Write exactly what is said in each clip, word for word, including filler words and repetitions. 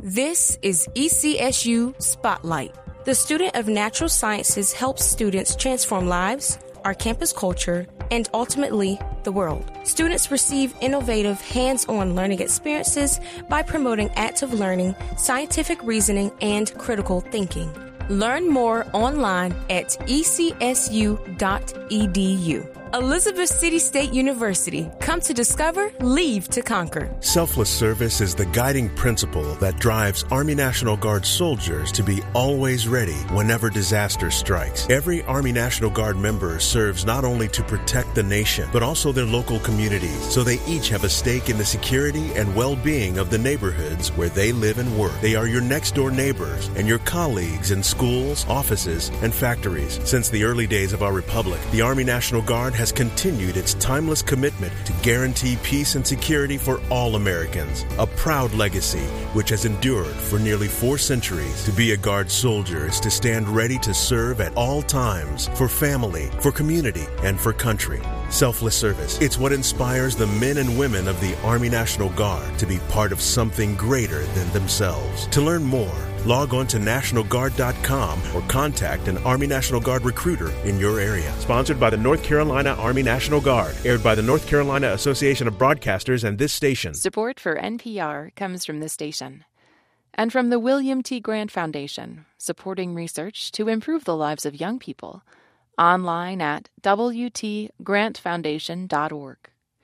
This is E C S U Spotlight. The Student of Natural Sciences helps students transform lives, our campus culture, and ultimately, the world. Students receive innovative, hands-on learning experiences by promoting active learning, scientific reasoning, and critical thinking. Learn more online at e c s u dot e d u. Elizabeth City State University. Come to discover, leave to conquer. Selfless service is the guiding principle that drives Army National Guard soldiers to be always ready whenever disaster strikes. Every Army National Guard member serves not only to protect the nation, but also their local communities, so they each have a stake in the security and well-being of the neighborhoods where they live and work. They are your next-door neighbors and your colleagues in schools, offices, and factories. Since the early days of our republic, the Army National Guard has continued its timeless commitment to guarantee peace and security for all Americans. A proud legacy which has endured for nearly four centuries. To be a Guard soldier is to stand ready to serve at all times for family, for community, and for country. Selfless service. It's what inspires the men and women of the Army National Guard to be part of something greater than themselves. To learn more, log on to national guard dot com or contact an Army National Guard recruiter in your area. Sponsored by the North Carolina Army National Guard. Aired by the North Carolina Association of Broadcasters and this station. Support for N P R comes from this station. And from the William T. Grant Foundation, supporting research to improve the lives of young people. Online at w t grant foundation dot org.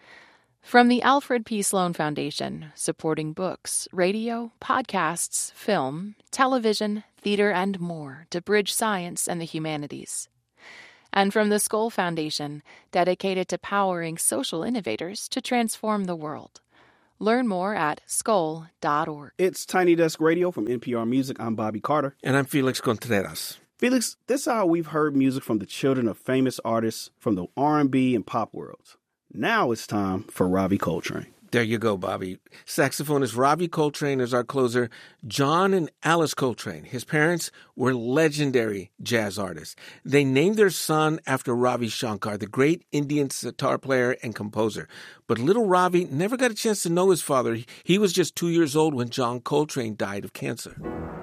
From the Alfred P. Sloan Foundation, supporting books, radio, podcasts, film, television, theater, and more to bridge science and the humanities. And from the Skoll Foundation, dedicated to powering social innovators to transform the world. Learn more at skoll dot org. It's Tiny Desk Radio from N P R Music. I'm Bobby Carter. And I'm Felix Contreras. Felix, this is how we've heard music from the children of famous artists from the R and B and pop worlds. Now it's time for Ravi Coltrane. There you go, Bobby. Saxophonist Ravi Coltrane is our closer. John and Alice Coltrane, his parents, were legendary jazz artists. They named their son after Ravi Shankar, the great Indian sitar player and composer. But little Ravi never got a chance to know his father. He was just two years old when John Coltrane died of cancer.